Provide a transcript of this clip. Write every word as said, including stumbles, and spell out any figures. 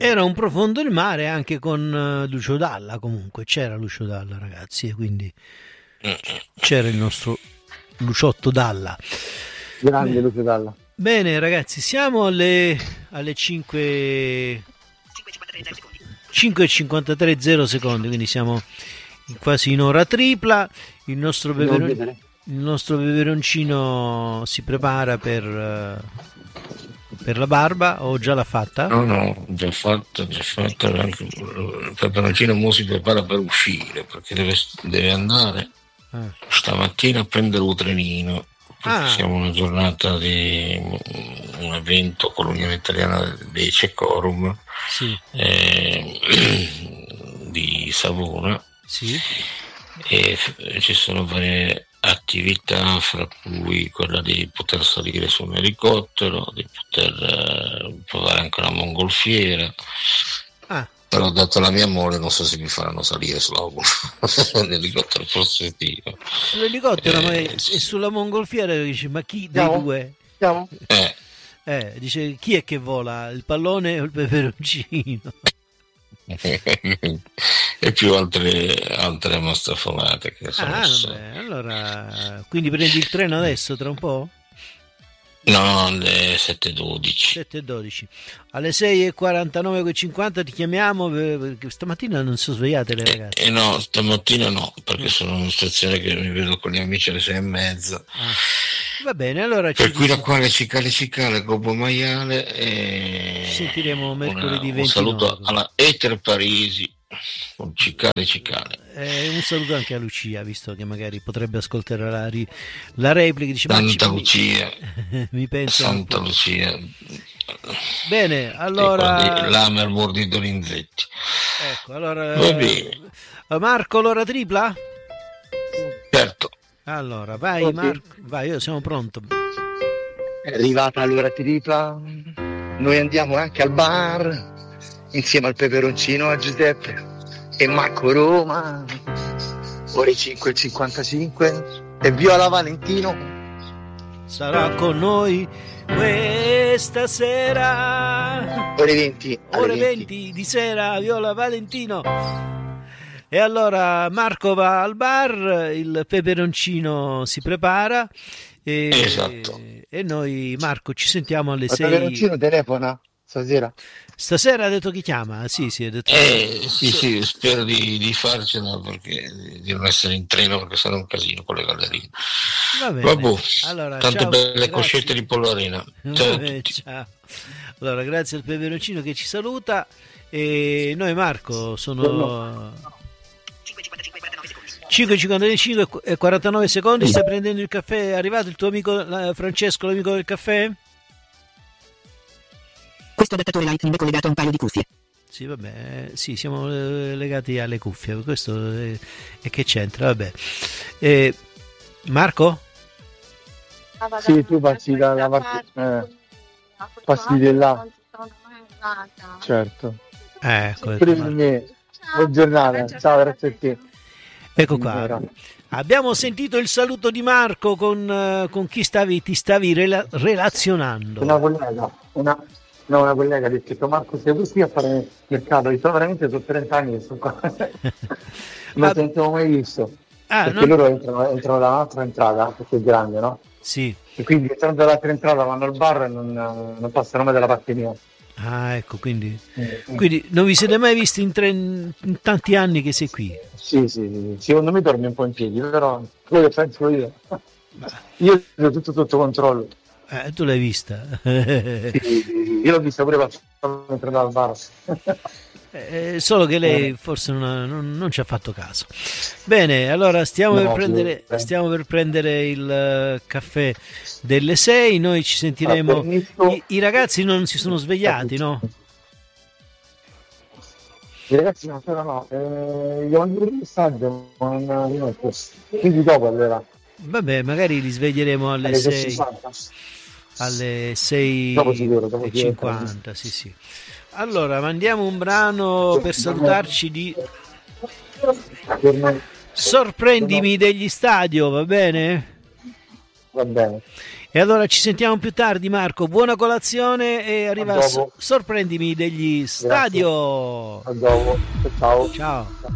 Era un profondo il mare anche con Lucio Dalla, comunque c'era Lucio Dalla, ragazzi, e quindi c'era il nostro Luciotto Dalla. Grande Bene. Lucio Dalla. Bene ragazzi, siamo alle, alle cinque cinque e cinquantatré zero secondi, quindi siamo quasi in ora tripla. Il nostro, beveron- il nostro beveroncino si prepara per, per la barba, o già l'ha fatta? No, no, già fatta, già fatta. Il peperoncino mo si prepara per uscire, perché deve, deve andare ah. stamattina a prendere un trenino. Ah. Siamo una giornata di un evento con l'Unione Italiana dei Cecorum, sì. eh, di Savona, sì. E ci sono varie attività, fra cui quella di poter salire su un elicottero, di poter eh, provare anche una mongolfiera. Ah. Però dato la mia mole non so se mi faranno salire sull'elicottero, forse dico. L'elicottero, eh, ma è, è sulla mongolfiera, dice, ma chi dei Siamo? due? Siamo? Eh. Eh, dice, chi è che vola, il pallone o il peperoncino? E più altre altre mastrafamate che sono. Ah, vabbè, allora, quindi prendi il treno adesso, tra un po'? No, alle sette e dodici. sette e dodici. Alle sei e quarantanove e cinquanta ti chiamiamo, perché stamattina non sono svegliate le ragazze. Eh, eh no, stamattina no, perché sono in stazione che mi vedo con gli amici alle sei e mezza. Ah. Va bene, allora per cui da qua le cicale cicale Gobbo Maiale e ci sentiremo mercoledì una, ventinove. Un saluto alla Eter Parisi con cicale cicale. Eh, un saluto anche a Lucia, visto che magari potrebbe ascoltare la, ri- la replica. Dice, Santa ma Lucia. Mi, mi pensa Santa Lucia. Bene, allora l'Amer di Donizetti. Ecco, allora va bene. Marco, l'ora tripla? Certo. Allora, vai Marco, vai, io siamo pronto. È arrivata l'ora tripla, noi andiamo anche al bar, insieme al peperoncino, a Giuseppe e Marco Roma, ore cinque e cinquantacinque, e Viola Valentino sarà con noi questa sera, ore venti, ore venti di sera, Viola Valentino. E allora Marco va al bar, il peperoncino si prepara e, esatto. e noi, Marco, ci sentiamo alle il sei. Il peperoncino telefona stasera? Stasera ha detto che chiama, sì sì, ha detto eh, che... sì, sì, spero di, di farcela, perché di non essere in treno, perché sarà un casino con le gallerine. Va bene. Vabbè, allora, tante ciao, belle grazie. coscette di Pollarena. Ciao, Vabbè, ciao. Allora, grazie al peperoncino che ci saluta, e noi, Marco, sono cinque e cinquantacinque e quarantanove secondi. Stai prendendo il caffè? È arrivato il tuo amico Francesco, l'amico del caffè? Questo adattatore Lightning è collegato a un paio di cuffie. Sì, vabbè, sì, siamo legati alle cuffie, questo è, è che c'entra, vabbè. Eh, Marco? Sì, tu passi dalla parte, eh, passi di là. Certo. Ecco, buona giornata, ciao, grazie a te. Ecco qua. Abbiamo sentito il saluto di Marco con, con chi stavi, ti stavi rela- relazionando. Una collega, una, no, una collega ha detto: Marco, sei tu qui a fare mercato? Io sono veramente sono trenta anni che sono qua. Non ah, sentivo mai visto. Ah, perché non... loro entrano, entrano dall'altra entrata, perché è grande, no? Sì. E quindi entrando dall'altra entrata vanno al bar e non, non passano mai dalla parte mia. Ah, ecco, quindi, mm. quindi non vi siete mai visti in, tre, in tanti anni che sei qui? Sì, sì, sì, secondo me dormi un po' in piedi, però quello che penso io. Io ho tutto sotto controllo. Eh, tu l'hai vista? Sì, sì, io l'ho vista pure quando entrare al bar. Eh, solo che lei forse non, non, non ci ha fatto caso. Bene, allora stiamo, no, per, prendere, sì, stiamo per prendere il uh, caffè delle sei. Noi ci sentiremo. Ah, I, I ragazzi non si sono svegliati, no? I ragazzi no, no, no. Eh, gli ho mandato un messaggio, ma non quindi dopo allora. Vabbè, magari li sveglieremo alle, alle sei. Alle sei e cinquanta, sì, sì. Allora, mandiamo un brano per salutarci di Sorprendimi degli Stadio, va bene? Va bene. E allora ci sentiamo più tardi, Marco. Buona colazione e arriva so- sorprendimi degli Stadio. A dopo. Ciao. Ciao.